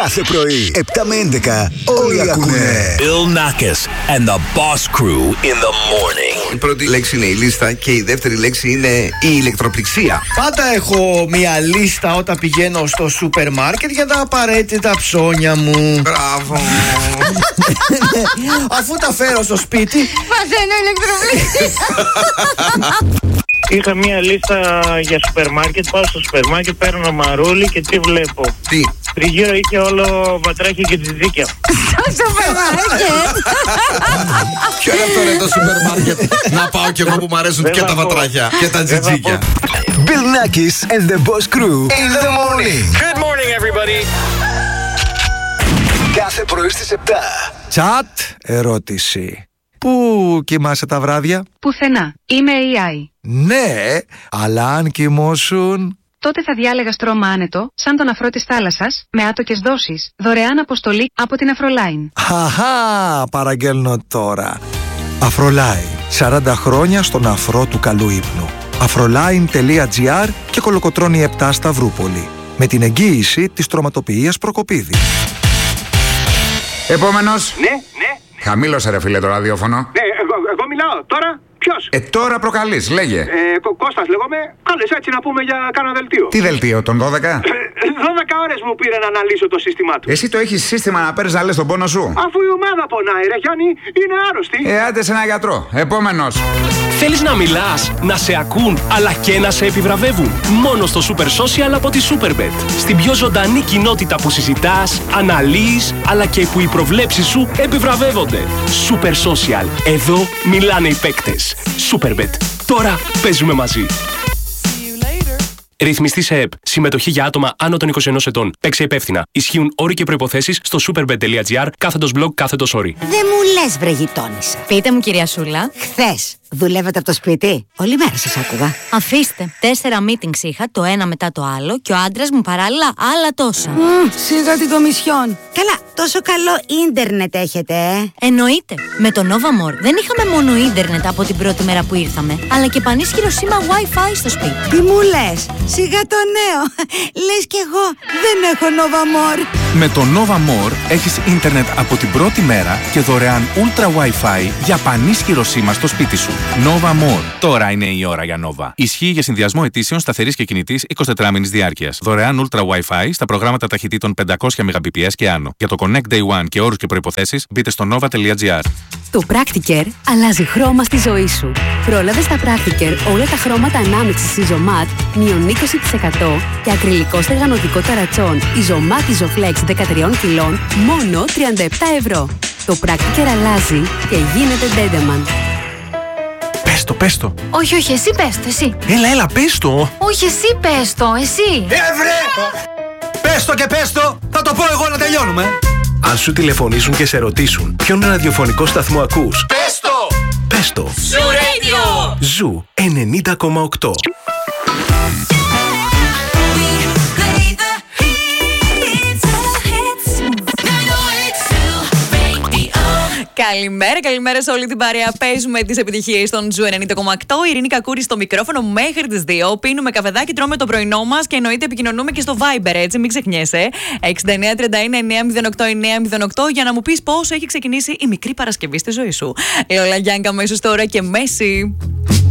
Κάθε πρωί, 7 με 11, όλοι ακούνε. Bill Nackis and the Boss Crew in the morning. Η πρώτη λέξη είναι η λίστα και η δεύτερη λέξη είναι η ηλεκτροπληξία. Πάντα έχω μια λίστα όταν πηγαίνω στο σούπερ μάρκετ για τα απαραίτητα ψώνια μου. Μπράβο. Αφού τα φέρω στο σπίτι, παθαίνω ηλεκτροπληξία. Είχα μία λίστα για σούπερ μάρκετ. Πάω στο σούπερ μάρκετ, παίρνω μαρούλι και τι βλέπω? Τι? Τριγύρω είχε όλο βατράχια και τζιτζίκια. Στο σούπερ μάρκετ. Ποιο είναι αυτό ρε το σούπερ μάρκετ? Να πάω κι εγώ που μου αρέσουν και τα βατράχια και τα τζιτζίκια. Bill Nackis and the Boss Crew in the morning. Good morning, everybody. Κάθε πρωί στις 7. Τσατ, ερώτηση. Πού κοιμάσαι τα βράδια? Πουθενά. Είμαι AI. Ναι, αλλά αν κοιμώσουν... Τότε θα διάλεγα στρώμα άνετο, σαν τον αφρό της θάλασσας, με άτοκες δόσεις, δωρεάν αποστολή από την Αφρολάιν. Χαχά, παραγγέλνω τώρα. Αφρολάιν, 40 χρόνια στον αφρό του καλού ύπνου. Afrolain.gr και Κολοκοτρώνη 7 Σταυρούπολη. Με την εγγύηση της τροματοποιίας Προκοπίδη. Επόμενος. Ναι. Χαμήλωσε ρε φίλε το ραδιόφωνο. Ναι, εγώ μιλάω. Τώρα ποιος? Τώρα προκαλείς, λέγε. Κώστας λέγομαι. Κάλες έτσι να πούμε για κάνα δελτίο. Τι δελτίο, τον 12? 12 ώρες μου πήρε να αναλύσω το σύστημά του. Εσύ το έχεις σύστημα να παίρνεις να λες τον πόνο σου? Αφού η ομάδα πονάει ρε Γιάννη, είναι άρρωστη. Άντε σε ένα γιατρό. Επόμενος. Θέλεις να μιλάς, να σε ακούν, αλλά και να σε επιβραβεύουν? Μόνο στο Super Social από τη Superbet. Στην πιο ζωντανή κοινότητα που συζητάς, αναλύεις, αλλά και που οι προβλέψεις σου επιβραβεύονται. Super Social. Εδώ μιλάνε οι παίκτες. Superbet. Τώρα παίζουμε μαζί. Ρυθμιστή σε ΕΠ. Συμμετοχή για άτομα άνω των 21 ετών. Παίξε υπεύθυνα. Ισχύουν όροι και προϋποθέσεις στο superbet.gr /blog/όροι. Δεν μου λες βρε γειτόνισσα. Πείτε μου κυρία Σούλα. Χθες δουλεύετε από το σπίτι? Όλη μέρα σας άκουγα. Αφήστε. 4 meetings είχα, το ένα μετά το άλλο, και ο άντρας μου παράλληλα άλλα τόσα. Σιγά την κομισιόν. Καλά, τόσο καλό ίντερνετ έχετε, Εννοείται. Με το Nova More δεν είχαμε μόνο ίντερνετ από την πρώτη μέρα που ήρθαμε, αλλά και πανίσχυρο σήμα Wi-Fi στο σπίτι. Τι μου λες? Σιγά το νέο. Λες κι εγώ δεν έχω Nova More. Με το Nova More έχεις ίντερνετ από την πρώτη μέρα και δωρεάν Ultra Wi-Fi για πανίσχυρο σήμα στο σπίτι σου. Nova More. Τώρα είναι η ώρα για Nova. Ισχύει για συνδυασμό αιτήσεων σταθερής και κινητής 24 μήνης διάρκειας. Δωρεάν Ultra Wi-Fi στα προγράμματα ταχυτήτων 500 Mbps και άνω. Για το Connect Day One και όρους και προϋποθέσεις μπείτε στο nova.gr. Το Practicare αλλάζει χρώμα στη ζωή σου. Πρόλαβε στα Practicare όλα τα χρώματα ανάμειξης Isomat μείον 20% και ακριλικό στεγανοτικό ταρατσόν Isomat Isoflex 13 κιλών μόνο 37 ευρώ. Το Practicare αλλάζει και γίνεται Dendeman. Πες το. Όχι, εσύ πες το, εσύ. Έλα, πες το. Όχι, εσύ πες το, εσύ. Πες το και πες το, θα το πω εγώ να τελειώνουμε. Αν σου τηλεφωνήσουν και σε ρωτήσουν ποιον ραδιοφωνικό σταθμό ακούς, πες το. Zoo Radio. Ζου 90,8. Καλημέρα σε όλη την παρέα. Παίζουμε τις επιτυχίες των Ζου 90,8. Ειρήνη Κακούρη στο μικρόφωνο μέχρι τις 2. Πίνουμε καφεδάκι, τρώμε το πρωινό μας και εννοείται επικοινωνούμε και στο Viber, έτσι, μην ξεχνιέσαι. 6931 908 908 για να μου πεις πώς έχει ξεκινήσει η μικρή Παρασκευή στη ζωή σου. Λόλα Γιάνκα αμέσως τώρα και Μέση.